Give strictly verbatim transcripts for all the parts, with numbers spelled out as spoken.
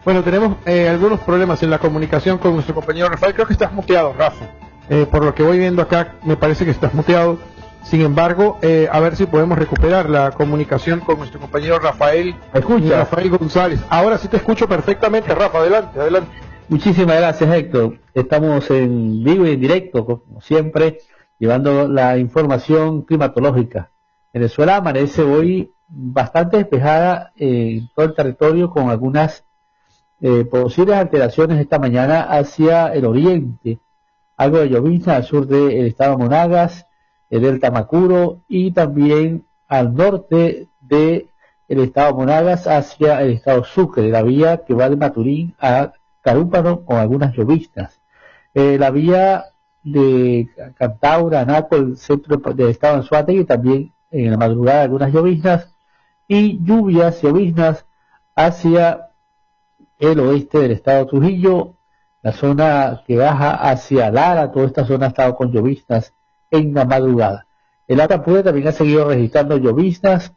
Bueno, tenemos eh, algunos problemas en la comunicación con nuestro compañero Rafael. Creo que estás muteado, Rafa. Eh, por lo que voy viendo acá, me parece que estás muteado. Sin embargo, eh, a ver si podemos recuperar la comunicación con nuestro compañero Rafael. ¿Me escucha? Rafael González. Ahora sí te escucho perfectamente, Rafa. Adelante, adelante. Muchísimas gracias, Héctor. Estamos en vivo y en directo, como siempre, llevando la información climatológica. Venezuela amanece hoy bastante despejada en todo el territorio, con algunas eh, posibles alteraciones esta mañana hacia el oriente. Algo de llovizna al sur del estado Monagas, el delta Macuro, y también al norte del estado Monagas hacia el estado Sucre, la vía que va de Maturín a Carúpano, con algunas lloviznas. Eh, la vía de Cantaura, Anaco, el centro del estado de Anzoátegui, también en la madrugada algunas lloviznas, y lluvias y lloviznas hacia el oeste del estado de Trujillo, la zona que baja hacia Lara. Toda esta zona ha estado con lloviznas en la madrugada. El Atapuerca también ha seguido registrando lloviznas,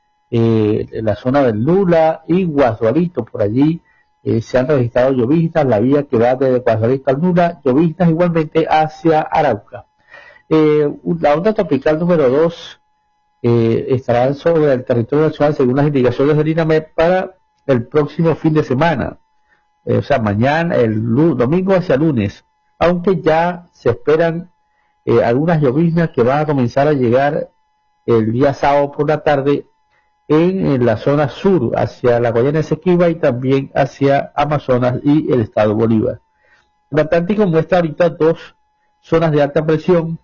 eh, en la zona del Lula y Guasualito, por allí eh, se han registrado lloviznas, la vía que va desde Guasualito al Lula, lloviznas igualmente hacia Arauca. Eh, la onda tropical número dos eh, estará sobre el territorio nacional, según las indicaciones del INAMED, para el próximo fin de semana, eh, o sea, mañana, el domingo hacia lunes, aunque ya se esperan eh, algunas lloviznas que van a comenzar a llegar el día sábado por la tarde en, en la zona sur, hacia la Guayana Esequiba y también hacia Amazonas y el estado Bolívar. El Atlántico muestra ahorita dos zonas de alta presión,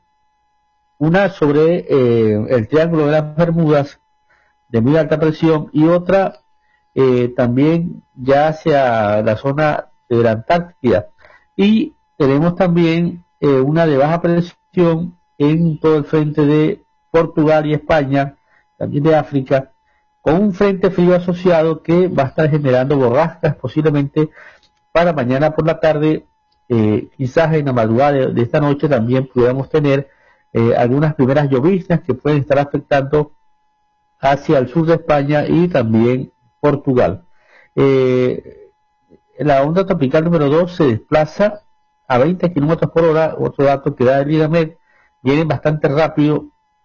una sobre eh, el Triángulo de las Bermudas de muy alta presión, y otra eh, también ya hacia la zona de la Antártida, y tenemos también eh, una de baja presión en todo el frente de Portugal y España, también de África, con un frente frío asociado que va a estar generando borrascas posiblemente para mañana por la tarde. Eh, quizás en la madrugada de, de esta noche también pudiéramos tener eh, algunas primeras lloviznas que pueden estar afectando hacia el sur de España y también Portugal. Eh, la onda tropical número dos se desplaza a veinte kilómetros por hora, otro dato que da el INAMED, viene bastante rápido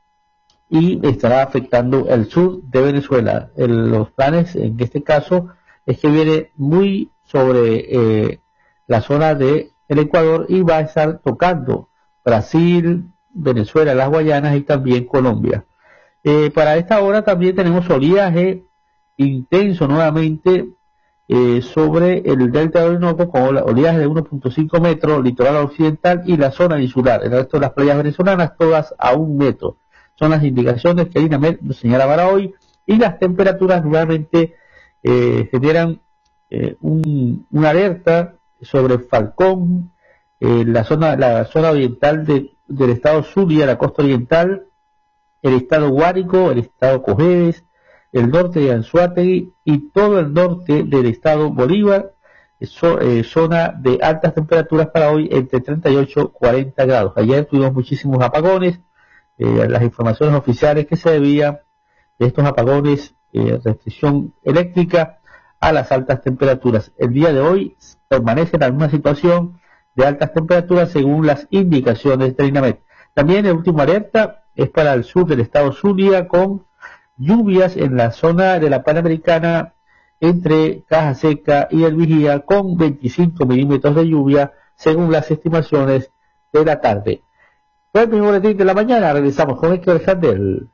y estará afectando el sur de Venezuela. El, los planes en este caso es que viene muy sobre eh, la zona del Ecuador y va a estar tocando Brasil, Venezuela, las Guayanas y también Colombia. Eh, para esta hora también tenemos oleaje intenso nuevamente eh, sobre el delta de Orinoco, con oleaje de uno punto cinco metros, litoral occidental y la zona insular. El resto de las playas venezolanas todas a un metro. Son las indicaciones que INAMED nos señala para hoy, y las temperaturas nuevamente eh, generan eh, un, una alerta sobre Falcón, eh, la zona la zona oriental de, del estado Zulia, la costa oriental, el estado Guárico, el estado Cojedes, el norte de Anzoátegui y todo el norte del estado Bolívar, so, eh, zona de altas temperaturas para hoy entre treinta y ocho y cuarenta grados. Ayer tuvimos muchísimos apagones, eh, las informaciones oficiales que se debían de estos apagones, eh, restricción eléctrica a las altas temperaturas. El día de hoy permanece en la misma situación de altas temperaturas según las indicaciones del INAMED. También el último alerta es para el sur del estado Zulia, con lluvias en la zona de la Panamericana entre Caja Seca y El Vigía, con veinticinco milímetros de lluvia según las estimaciones de la tarde. Fue el primer boletín de la mañana. Regresamos con Héctor Jandel.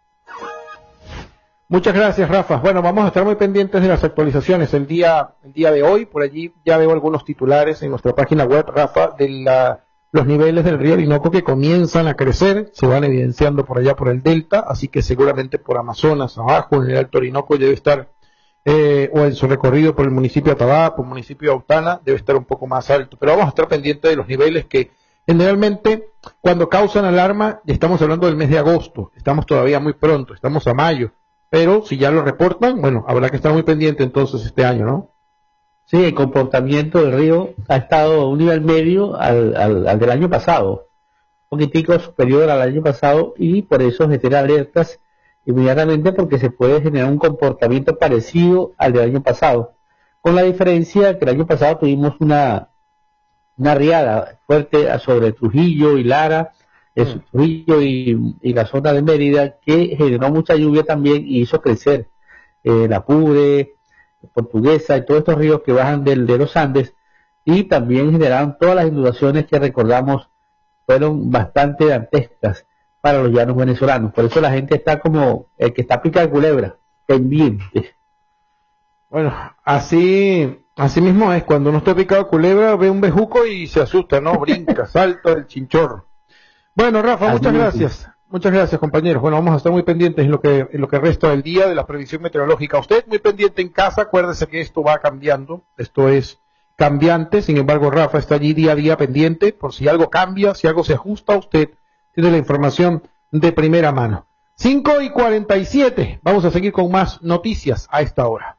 Muchas gracias, Rafa. Bueno, vamos a estar muy pendientes de las actualizaciones el día el día de hoy. Por allí ya veo algunos titulares en nuestra página web, Rafa, de la, los niveles del río Orinoco que comienzan a crecer, se van evidenciando por allá por el delta, así que seguramente por Amazonas abajo, en el Alto Orinoco debe estar, eh, o en su recorrido por el municipio de Atabá, por el municipio de Autana, debe estar un poco más alto. Pero vamos a estar pendientes de los niveles que generalmente cuando causan alarma, estamos hablando del mes de agosto, estamos todavía muy pronto, estamos a mayo. Pero si ya lo reportan, bueno, habrá que estar muy pendiente entonces este año, ¿no? Sí, el comportamiento del río ha estado a un nivel medio al, al, al del año pasado, un poquitico superior al año pasado, y por eso se tiene alertas inmediatamente, porque se puede generar un comportamiento parecido al del año pasado. con la diferencia que el año pasado tuvimos una, una riada fuerte sobre Trujillo y Lara, es, mm. Trujillo y, y la zona de Mérida, que generó mucha lluvia también y hizo crecer eh, la Apure, Portuguesa y todos estos ríos que bajan del, de los Andes, y también generaron todas las inundaciones que recordamos fueron bastante dantescas para los llanos venezolanos. Por eso la gente está como el que está pica de culebra, pendiente. Bueno, así así mismo es, cuando uno está picado de culebra ve un bejuco y se asusta, ¿no? Brinca, salta el chinchorro. Bueno, Rafa, así muchas gracias. Sí. Muchas gracias, compañeros. Bueno, vamos a estar muy pendientes en lo que en lo que resta del día de la previsión meteorológica. Usted muy pendiente en casa, acuérdese que esto va cambiando, esto es cambiante, sin embargo, Rafa está allí día a día pendiente, por si algo cambia, si algo se ajusta, usted tiene la información de primera mano. cinco y cuarenta y siete, vamos a seguir con más noticias a esta hora.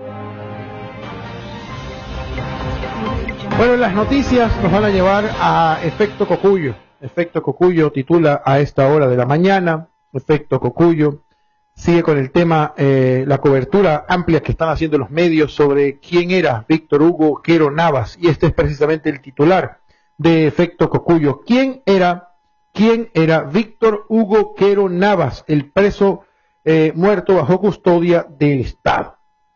Bueno, las noticias nos van a llevar a Efecto Cocuyo. Efecto Cocuyo titula a esta hora de la mañana. Efecto Cocuyo sigue con el tema, eh, la cobertura amplia que están haciendo los medios sobre quién era Víctor Hugo Quero Navas, y este es precisamente el titular de Efecto Cocuyo. ¿Quién era, quién era Víctor Hugo Quero Navas, el preso eh, muerto bajo custodia del Estado?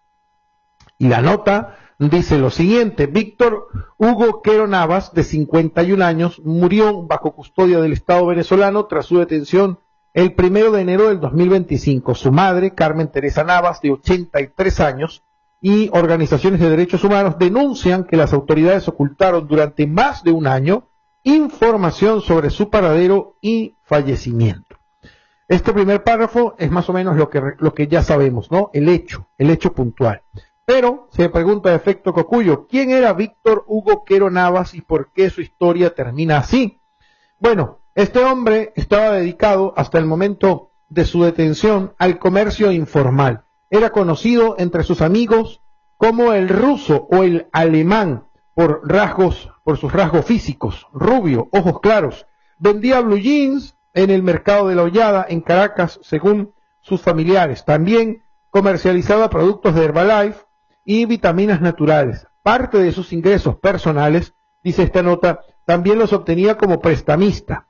Y la nota dice lo siguiente: Víctor Hugo Quero Navas, de cincuenta y un años, murió bajo custodia del Estado venezolano tras su detención el primero de enero del dos mil veinticinco. Su madre, Carmen Teresa Navas, de ochenta y tres años, y organizaciones de derechos humanos denuncian que las autoridades ocultaron durante más de un año información sobre su paradero y fallecimiento. Este primer párrafo es más o menos lo que, lo que ya sabemos, ¿no? El hecho, el hecho puntual. Pero se pregunta a Efecto Cocuyo, ¿quién era Víctor Hugo Quero Navas y por qué su historia termina así? Bueno, este hombre estaba dedicado hasta el momento de su detención al comercio informal. Era conocido entre sus amigos como el ruso o el alemán por rasgos, por sus rasgos físicos, rubio, ojos claros. Vendía blue jeans en el mercado de la Hollada en Caracas, según sus familiares. También comercializaba productos de Herbalife y vitaminas naturales. Parte de sus ingresos personales, dice esta nota, también los obtenía como prestamista.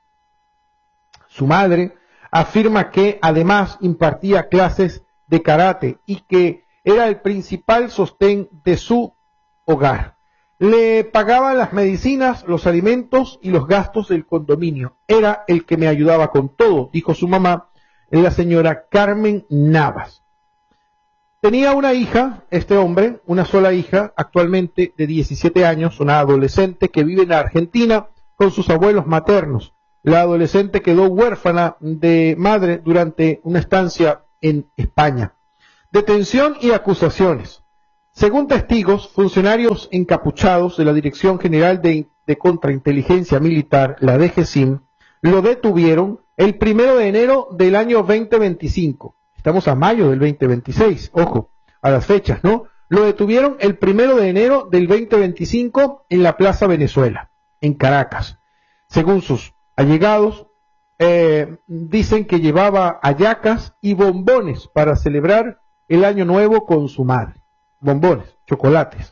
Su madre afirma que además impartía clases de karate y que era el principal sostén de su hogar. Le pagaba las medicinas, los alimentos y los gastos del condominio. Era el que me ayudaba con todo, dijo su mamá, la señora Carmen Navas. Tenía una hija, este hombre, una sola hija, actualmente de diecisiete años, una adolescente que vive en Argentina con sus abuelos maternos. La adolescente quedó huérfana de madre durante una estancia en España. Detención y acusaciones. Según testigos, funcionarios encapuchados de la Dirección General de, de Contrainteligencia Militar, la D G S I M, lo detuvieron el primero de enero del año veinte veinticinco. Estamos a mayo del veinte veintiséis, ojo, a las fechas, ¿no? Lo detuvieron el primero de enero del veinte veinticinco en la Plaza Venezuela, en Caracas. Según sus allegados, eh, dicen que llevaba hallacas y bombones para celebrar el año nuevo con su madre. Bombones, chocolates.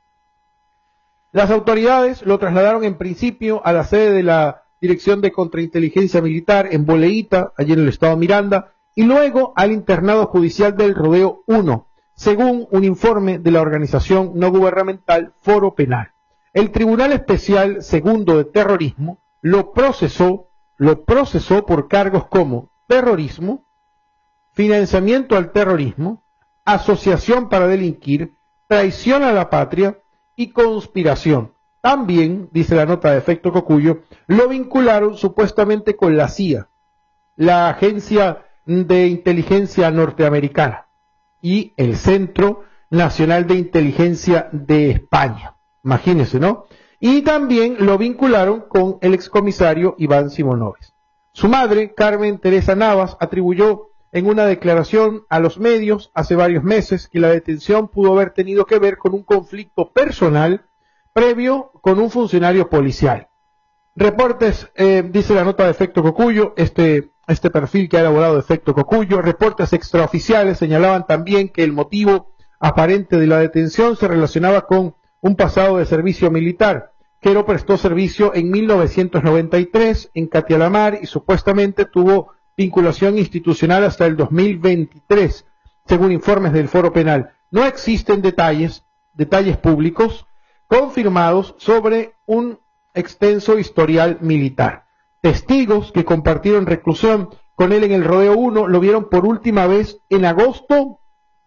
Las autoridades lo trasladaron en principio a la sede de la Dirección de Contrainteligencia Militar en Boleíta, allí en el estado Miranda, y luego al internado judicial del Rodeo uno, según un informe de la organización no gubernamental Foro Penal. El Tribunal Especial Segundo de Terrorismo lo procesó, lo procesó por cargos como terrorismo, financiamiento al terrorismo, asociación para delinquir, traición a la patria y conspiración. También, dice la nota de Efecto Cocuyo, lo vincularon supuestamente con la C I A, la Agencia de Inteligencia Norteamericana, y el Centro Nacional de Inteligencia de España. Imagínense, ¿no? Y también lo vincularon con el excomisario Iván Simonoves. Su madre, Carmen Teresa Navas, atribuyó en una declaración a los medios hace varios meses que la detención pudo haber tenido que ver con un conflicto personal previo con un funcionario policial. Reportes, eh, dice la nota de Efecto Cocuyo, este, este perfil que ha elaborado Efecto Cocuyo, reportes extraoficiales señalaban también que el motivo aparente de la detención se relacionaba con un pasado de servicio militar. Quero prestó servicio en mil novecientos noventa y tres en Catialamar y supuestamente tuvo vinculación institucional hasta el dos mil veintitrés, según informes del Foro Penal. No existen detalles, detalles públicos confirmados sobre un extenso historial militar. Testigos que compartieron reclusión con él en el Rodeo uno lo vieron por última vez en agosto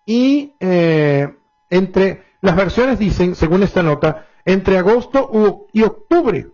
y eh, entre las versiones dicen, según esta nota, entre agosto y octubre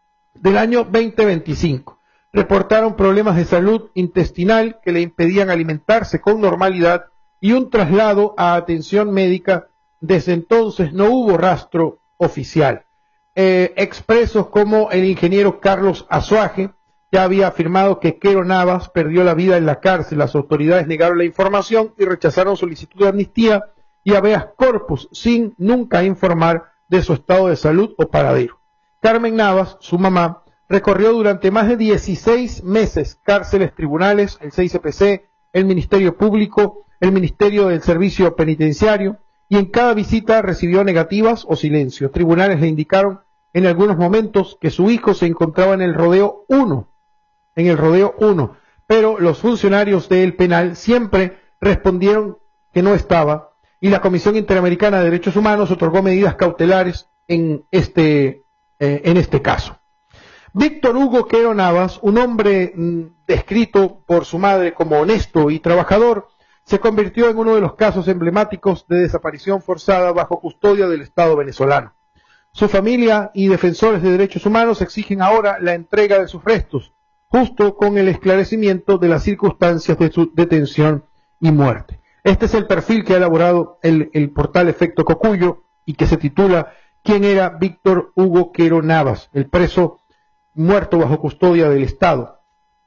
del año veinte veinticinco. Reportaron problemas de salud intestinal que le impedían alimentarse con normalidad y un traslado a atención médica. Desde entonces no hubo rastro oficial. Eh, expresos como el ingeniero Carlos Azuaje ya había afirmado que Quero Navas perdió la vida en la cárcel. Las autoridades negaron la información y rechazaron solicitud de amnistía y habeas corpus sin nunca informar de su estado de salud o paradero. Carmen Navas, su mamá, recorrió durante más de dieciséis meses cárceles, tribunales, el C I C P C, el Ministerio Público, el Ministerio del Servicio Penitenciario, y en cada visita recibió negativas o silencio. Tribunales le indicaron en algunos momentos que su hijo se encontraba en el Rodeo uno, en el Rodeo uno, pero los funcionarios del penal siempre respondieron que no estaba, y la Comisión Interamericana de Derechos Humanos otorgó medidas cautelares en este, eh, en este caso. Víctor Hugo Quero Navas, un hombre mmm, descrito por su madre como honesto y trabajador, se convirtió en uno de los casos emblemáticos de desaparición forzada bajo custodia del Estado venezolano. Su familia y defensores de derechos humanos exigen ahora la entrega de sus restos, justo con el esclarecimiento de las circunstancias de su detención y muerte. Este es el perfil que ha elaborado el, el portal Efecto Cocuyo y que se titula ¿Quién era Víctor Hugo Quero Navas, el preso muerto bajo custodia del Estado?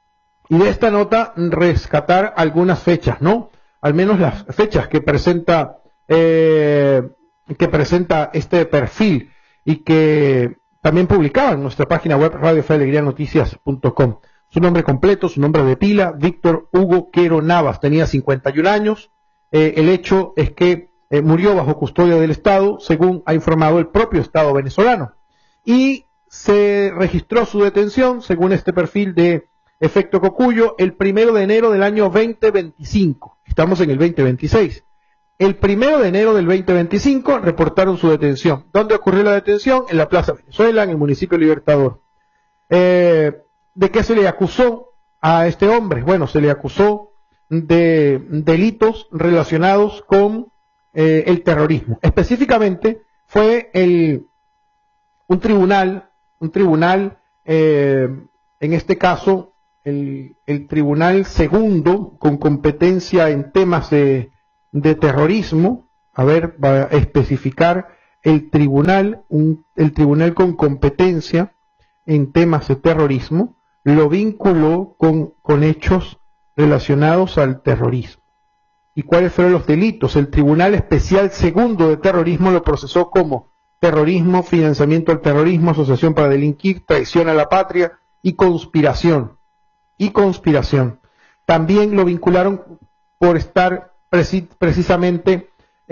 Y de esta nota rescatar algunas fechas, ¿no? Al menos las fechas que presenta eh, que presenta este perfil y que también publicaba en nuestra página web radio fe alegría noticias punto com. Su nombre completo, su nombre de pila, Víctor Hugo Quero Navas, tenía cincuenta y un años. Eh, el hecho es que eh, murió bajo custodia del Estado, según ha informado el propio Estado venezolano. Y se registró su detención, según este perfil de Efecto Cocuyo, el primero de enero del año veinte veinticinco. Estamos en el veinte veintiséis. El primero de enero del veinte veinticinco reportaron su detención. ¿Dónde ocurrió la detención? En la Plaza Venezuela, en el municipio Libertador. Eh, ¿De qué se le acusó a este hombre? Bueno, se le acusó de delitos relacionados con eh, el terrorismo. Específicamente fue el un tribunal, un tribunal, eh, en este caso, el, el tribunal segundo con competencia en temas de, de terrorismo. A ver, va a especificar el tribunal, un, el tribunal con competencia en temas de terrorismo, lo vinculó con, con hechos relacionados al terrorismo. ¿Y cuáles fueron los delitos? El Tribunal Especial Segundo de Terrorismo lo procesó como terrorismo, financiamiento al terrorismo, asociación para delinquir, traición a la patria y conspiración. Y conspiración. También lo vincularon por estar preci precisamente,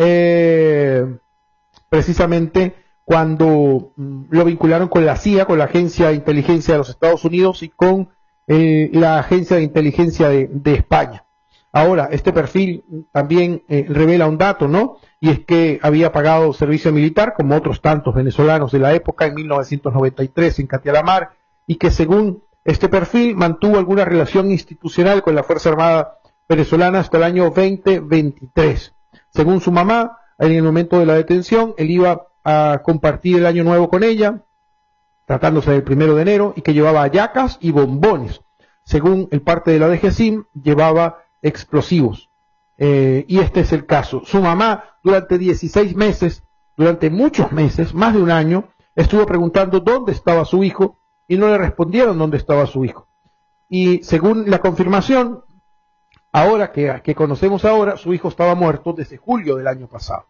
eh, precisamente cuando mm, lo vincularon con la C I A, con la Agencia de Inteligencia de los Estados Unidos y con eh, la Agencia de Inteligencia de, de España. Ahora, este perfil también eh, revela un dato, ¿no? Y es que había pagado servicio militar, como otros tantos venezolanos de la época, en mil novecientos noventa y tres en Catialamar, y que según este perfil mantuvo alguna relación institucional con la Fuerza Armada venezolana hasta el año veinte veintitrés. Según su mamá, en el momento de la detención, él iba a compartir el año nuevo con ella, tratándose del primero de enero, y que llevaba hallacas y bombones. Según el parte de la D G C I M, llevaba explosivos. Eh, y este es el caso. Su mamá, durante dieciséis meses, durante muchos meses, más de un año, estuvo preguntando dónde estaba su hijo y no le respondieron dónde estaba su hijo. Y según la confirmación, ahora que, que conocemos ahora, su hijo estaba muerto desde julio del año pasado.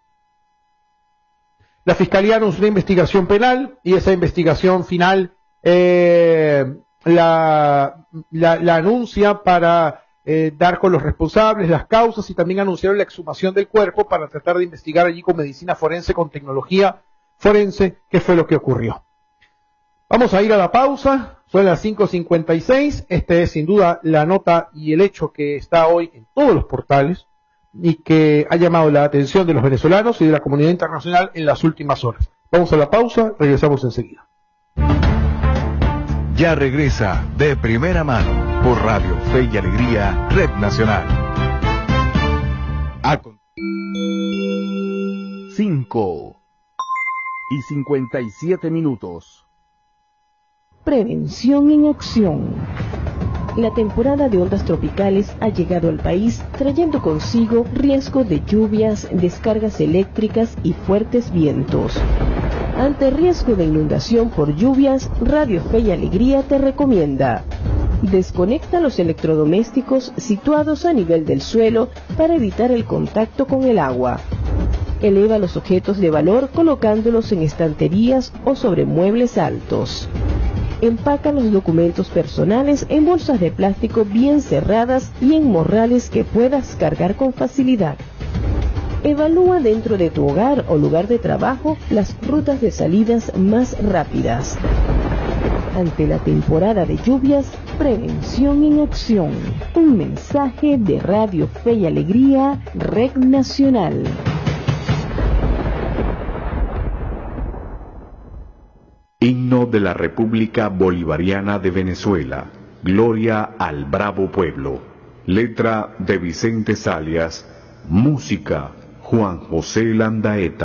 La Fiscalía anunció una investigación penal y esa investigación final eh, la, la, la anuncia para eh, dar con los responsables, las causas, y también anunciaron la exhumación del cuerpo para tratar de investigar allí con medicina forense, con tecnología forense, qué fue lo que ocurrió. Vamos a ir a la pausa, son las cinco cincuenta y seis, este es sin duda la nota y el hecho que está hoy en todos los portales y que ha llamado la atención de los venezolanos y de la comunidad internacional en las últimas horas. Vamos a la pausa, regresamos enseguida. Ya regresa De Primera Mano por Radio Fe y Alegría, Red Nacional. A cinco y cincuenta y siete minutos. Prevención en acción. La temporada de ondas tropicales ha llegado al país trayendo consigo riesgo de lluvias, descargas eléctricas y fuertes vientos. Ante riesgo de inundación por lluvias, Radio Fe y Alegría te recomienda: desconecta los electrodomésticos situados a nivel del suelo para evitar el contacto con el agua. Eleva los objetos de valor colocándolos en estanterías o sobre muebles altos. Empaca los documentos personales en bolsas de plástico bien cerradas y en morrales que puedas cargar con facilidad. Evalúa dentro de tu hogar o lugar de trabajo las rutas de salidas más rápidas. Ante la temporada de lluvias, prevención en acción. Un mensaje de Radio Fe y Alegría, Red Nacional. Himno de la República Bolivariana de Venezuela. Gloria al bravo pueblo. Letra de Vicente Salias. Música Juan José Landaeta.